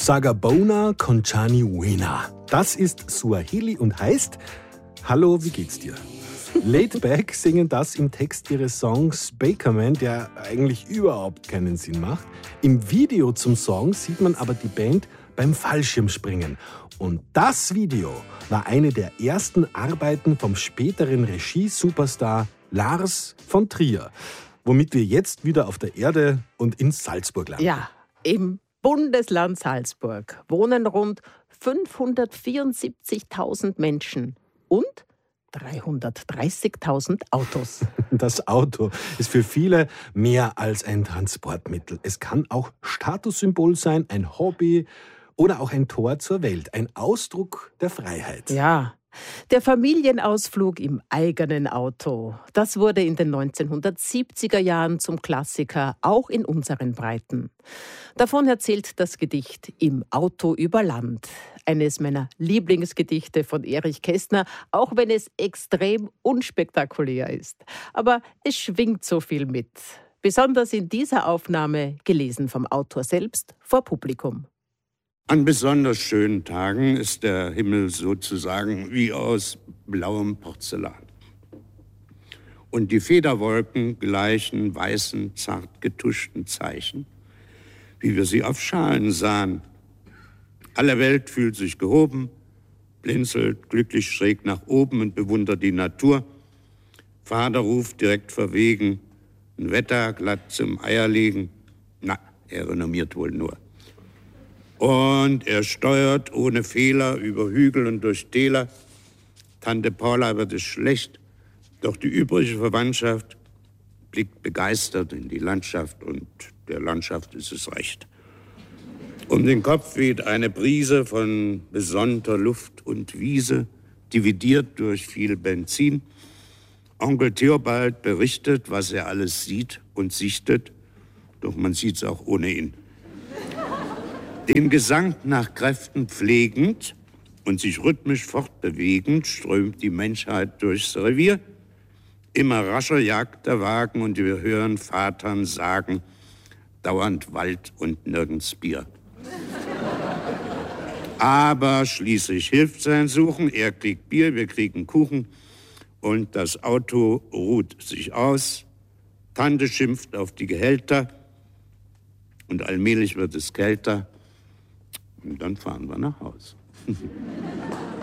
Sagabona Conchani Wena. Das ist Suaheli und heißt Hallo, wie geht's dir? Laid Back singen das im Text ihres Songs Bakerman, der eigentlich überhaupt keinen Sinn macht. Im Video zum Song sieht man aber die Band beim Fallschirmspringen. Und das Video war eine der ersten Arbeiten vom späteren Regie-Superstar Lars von Trier, womit wir jetzt wieder auf der Erde und in Salzburg landen. Ja, im Bundesland Salzburg wohnen rund 574.000 Menschen und 330.000 Autos. Das Auto ist für viele mehr als ein Transportmittel. Es kann auch Statussymbol sein, ein Hobby oder auch ein Tor zur Welt, ein Ausdruck der Freiheit. Ja, der Familienausflug im eigenen Auto, das wurde in den 1970er Jahren zum Klassiker, auch in unseren Breiten. Davon erzählt das Gedicht Im Auto über Land. Eines meiner Lieblingsgedichte von Erich Kästner, auch wenn es extrem unspektakulär ist. Aber es schwingt so viel mit. Besonders in dieser Aufnahme, gelesen vom Autor selbst, vor Publikum. An besonders schönen Tagen ist der Himmel sozusagen wie aus blauem Porzellan. Und die Federwolken gleichen weißen, zart getuschten Zeichen, wie wir sie auf Schalen sahen. Alle Welt fühlt sich gehoben, blinzelt glücklich schräg nach oben und bewundert die Natur. Vater ruft direkt verwegen, ein Wetter glatt zum Eierlegen. Na, er renommiert wohl nur. Und er steuert ohne Fehler über Hügel und durch Täler. Tante Paula wird es schlecht, doch die übrige Verwandtschaft blickt begeistert in die Landschaft und der Landschaft ist es recht. Um den Kopf weht eine Brise von besonnter Luft und Wiese, dividiert durch viel Benzin. Onkel Theobald berichtet, was er alles sieht und sichtet, doch man sieht's auch ohne ihn. Den Gesang nach Kräften pflegend und sich rhythmisch fortbewegend strömt die Menschheit durchs Revier. Immer rascher jagt der Wagen und wir hören Vatern sagen, dauernd Wald und nirgends Bier. Aber schließlich hilft sein Suchen, er kriegt Bier, wir kriegen Kuchen und das Auto ruht sich aus. Tante schimpft auf die Gehälter und allmählich wird es kälter. Und dann fahren wir nach Hause.